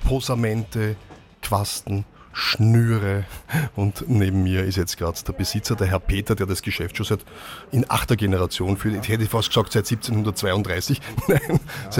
Posamente, Quasten, Schnüre und neben mir ist jetzt gerade der Besitzer, der Herr Peter, der das Geschäft schon in 8. Generation führt. Ich hätte fast gesagt seit 1732. Nein,